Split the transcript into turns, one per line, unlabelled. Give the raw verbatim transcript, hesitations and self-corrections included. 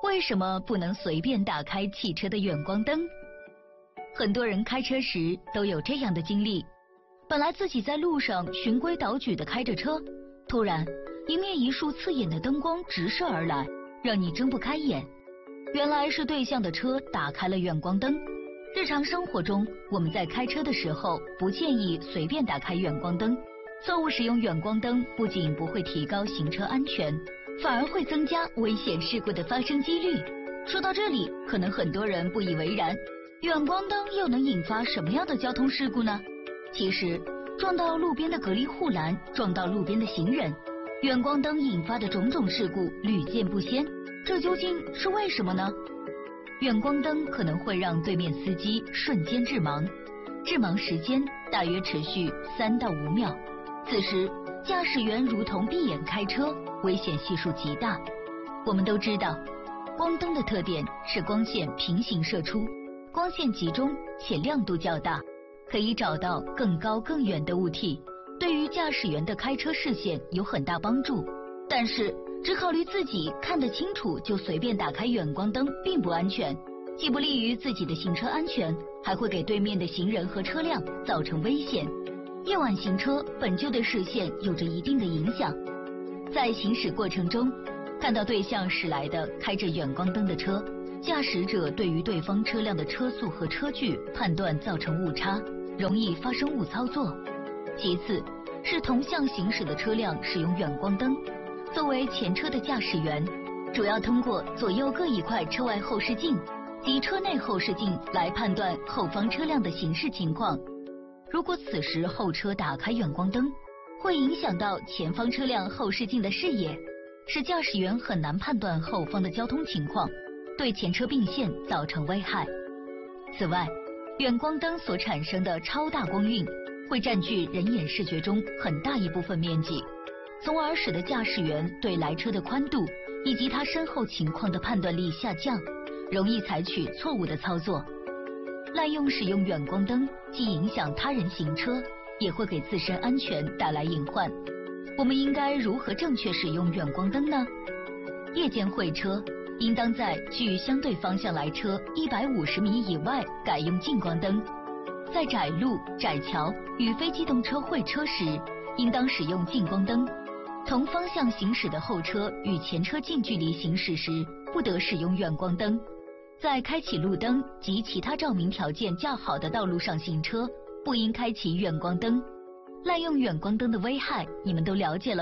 为什么不能随便打开汽车的远光灯？很多人开车时都有这样的经历，本来自己在路上循规蹈矩地开着车，突然迎面一束刺眼的灯光直射而来，让你睁不开眼。原来是对向的车打开了远光灯。日常生活中，我们在开车的时候不建议随便打开远光灯。错误使用远光灯不仅不会提高行车安全，反而会增加危险事故的发生几率。说到这里，可能很多人不以为然，远光灯又能引发什么样的交通事故呢？其实，撞到路边的隔离护栏，撞到路边的行人，远光灯引发的种种事故屡见不鲜，这究竟是为什么呢？远光灯可能会让对面司机瞬间致盲，致盲时间大约持续三到五秒。此时，驾驶员如同闭眼开车，危险系数极大。我们都知道，光灯的特点是光线平行射出，光线集中且亮度较大，可以找到更高更远的物体，对于驾驶员的开车视线有很大帮助。但是，只考虑自己看得清楚就随便打开远光灯并不安全，既不利于自己的行车安全，还会给对面的行人和车辆造成危险。夜晚行车本就对视线有着一定的影响，在行驶过程中，看到对向驶来的开着远光灯的车，驾驶者对于对方车辆的车速和车距判断造成误差，容易发生误操作。其次，是同向行驶的车辆使用远光灯，作为前车的驾驶员，主要通过左右各一块车外后视镜及车内后视镜来判断后方车辆的行驶情况。如果此时后车打开远光灯，会影响到前方车辆后视镜的视野，使驾驶员很难判断后方的交通情况，对前车并线造成危害。此外，远光灯所产生的超大光晕会占据人眼视觉中很大一部分面积，从而使得驾驶员对来车的宽度以及他身后情况的判断力下降，容易采取错误的操作。滥用使用远光灯，既影响他人行车，也会给自身安全带来隐患。我们应该如何正确使用远光灯呢？夜间会车应当在距相对方向来车一百五十米以外改用近光灯。在窄路、窄桥与非机动车会车时，应当使用近光灯。同方向行驶的后车与前车近距离行驶时，不得使用远光灯。在开启路灯及其他照明条件较好的道路上行车，不应开启远光灯。滥用远光灯的危害，你们都了解了。